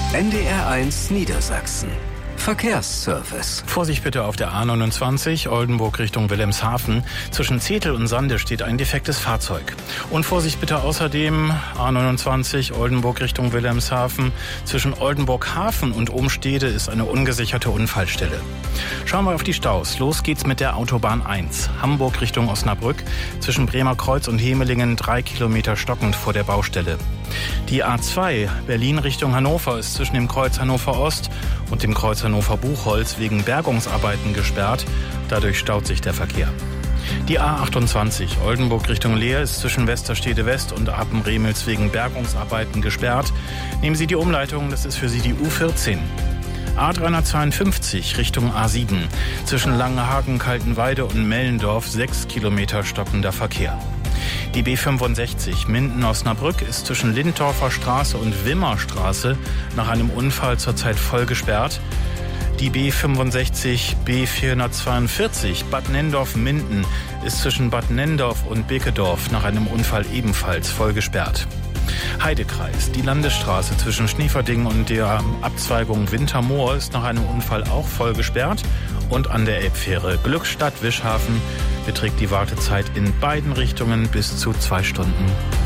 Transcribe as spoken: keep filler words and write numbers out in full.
N D R eins Niedersachsen. Verkehrsservice. Vorsicht bitte auf der A neunundzwanzig, Oldenburg Richtung Wilhelmshaven. Zwischen Zetel und Sande steht ein defektes Fahrzeug. Und Vorsicht bitte außerdem A neunundzwanzig, Oldenburg Richtung Wilhelmshaven. Zwischen Oldenburg Hafen und Umstede ist eine ungesicherte Unfallstelle. Schauen wir auf die Staus. Los geht's mit der Autobahn eins. Hamburg Richtung Osnabrück. Zwischen Bremer Kreuz und Hemelingen drei Kilometer stockend vor der Baustelle. Die A zwei, Berlin Richtung Hannover, ist zwischen dem Kreuz Hannover Ost und dem Kreuz Hannover Buchholz wegen Bergungsarbeiten gesperrt. Dadurch staut sich der Verkehr. Die A achtundzwanzig, Oldenburg Richtung Leer, ist zwischen Westerstede West und Apen-Remels wegen Bergungsarbeiten gesperrt. Nehmen Sie die Umleitung, das ist für Sie die U vierzehn. A dreihundertzweiundfünfzig Richtung A sieben. Zwischen Langenhagen, Kaltenweide und Mellendorf sechs Kilometer stockender Verkehr. Die B fünfundsechzig Minden-Osnabrück ist zwischen Lindorfer Straße und Wimmerstraße nach einem Unfall zurzeit voll gesperrt. Die B fünfundsechzig B vierhundertzweiundvierzig Bad Nendorf-Minden ist zwischen Bad Nendorf und Bekedorf nach einem Unfall ebenfalls voll gesperrt. Heidekreis. Die Landesstraße zwischen Schneeverding und der Abzweigung Wintermoor ist nach einem Unfall auch voll gesperrt. Und an der Elbfähre Glückstadt-Wischhafen beträgt die Wartezeit in beiden Richtungen bis zu zwei Stunden.